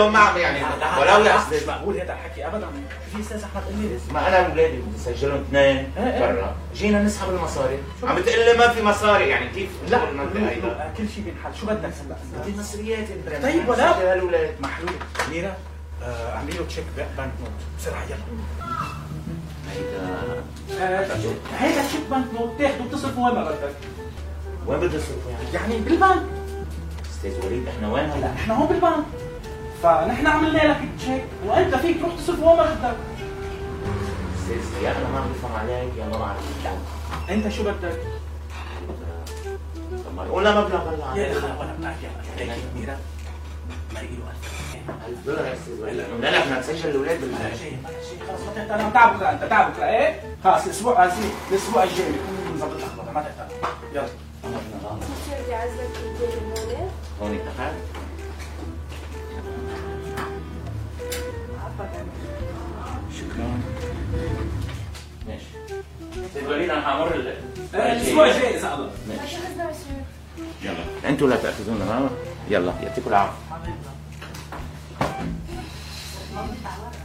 بدهم معهم يعني ولو يا استاذ. مش مقبول هذا الحكي ابدا. في استاذ احمد قال لي ما انا واولادي بدي اسجلهم اثنين برا، جينا نسحب المصاري، عم بتقول لي ما في مصاري، يعني كيف؟ لا كل شيء بينحل. شو بدك هلا؟ بدي مصريات انت. طيب ولا هالولاد محلول ميرا اعملي له تشيك بنك نوت بسرعه يلا. هيدا تشيك بنك نوت تاخده بتصرفه وين ما بدك. وين بدي اصرفه يعني؟ يعني بالبنك. استاذ وليد احنا وين هلا؟ لا احنا هون بالبنك، فنحن عملنا لك تشيك وانت فيك تروح تصرفه وين ما بدك. استاذ يا انا ما بفهم عليك يا ما بعرف. لا انت شو بدك؟ طب ما قول مبلغ هلا. يا اخي ولا بنعرف يا ميرا مرقي له $1000 يا استاذ وليد. لا لا بدنا نسجل الاولاد شيء خلص ما تهتم. تعب بكره انت تعب بكره ايه؟ خلص الاسبوع الاسبوع الجاي بكون نظبط لك ما تهتم. يلا بدي اعزلك الولاد. هون اتفقنا. شكرا. ماشي. استاذ وليد انا حامر الاسبوع الجاي اذا الله. ماشي. يلا انتوا لا تاخذونا معنا. يلا يعطيكم العافيه.